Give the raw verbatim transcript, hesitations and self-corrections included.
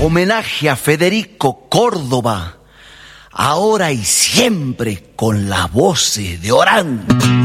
Homenaje a Federico Córdoba, ahora y siempre con la voz de Orán.